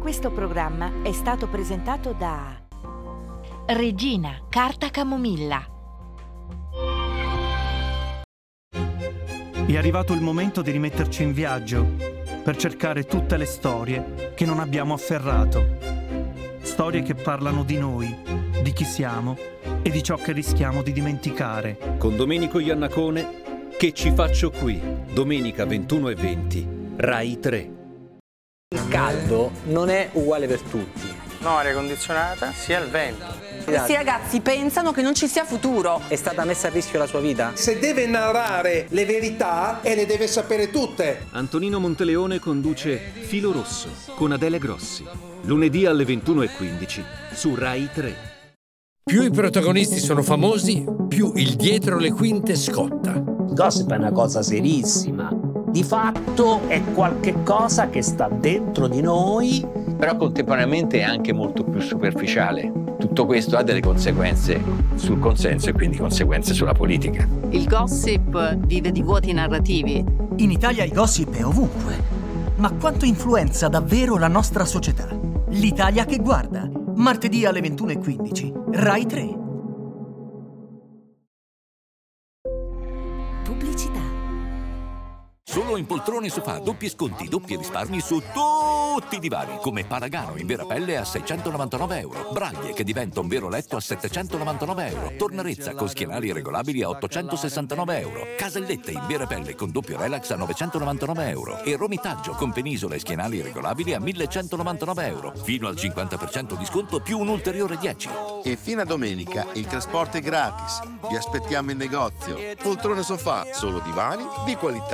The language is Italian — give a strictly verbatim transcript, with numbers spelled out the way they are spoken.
Questo programma è stato presentato da Regina Carta Camomilla. È arrivato il momento di rimetterci in viaggio per cercare tutte le storie che non abbiamo afferrato. Storie che parlano di noi, di chi siamo e di ciò che rischiamo di dimenticare. Con Domenico Iannacone, Che ci faccio qui? Domenica ventuno e venti, Rai tre. Il caldo non è uguale per tutti. No, aria condizionata, sia il vento. Questi ragazzi pensano che non ci sia futuro. È stata messa a rischio la sua vita? Se deve narrare le verità e le deve sapere tutte. Antonino Monteleone conduce Filo Rosso con Adele Grossi. Lunedì alle ventuno e quindici su Rai tre. Più i protagonisti sono famosi, più il dietro le quinte scotta. Gossip è una cosa serissima. Di fatto è qualche cosa che sta dentro di noi, però contemporaneamente è anche molto più superficiale. Tutto questo ha delle conseguenze sul consenso e quindi conseguenze sulla politica. Il gossip vive di vuoti narrativi. In Italia il gossip è ovunque. Ma quanto influenza davvero la nostra società? L'Italia che guarda. Martedì alle ventuno e quindici. Rai tre. Pubblicità. Solo in poltrone sofà, doppi sconti, doppi risparmi su tutti i divani, come Paragano in vera pelle a seicentonovantanove euro, Braglie che diventa un vero letto a settecentonovantanove euro, Tornarezza con schienali regolabili a ottocentosessantanove euro, Casellette in vera pelle con doppio relax a novecentonovantanove euro e Romitaggio con penisole e schienali regolabili a millecentonovantanove euro, fino al cinquanta per cento di sconto più un ulteriore dieci. E fino a domenica il trasporto è gratis. Vi aspettiamo in negozio. Poltrone sofà, solo divani di qualità.